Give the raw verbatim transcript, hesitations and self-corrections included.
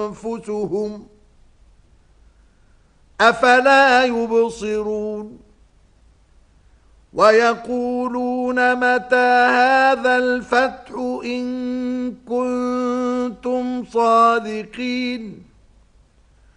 أنفسهم أفلا يبصرون ويقولون متى هذا الفتح إن كنتم صادقين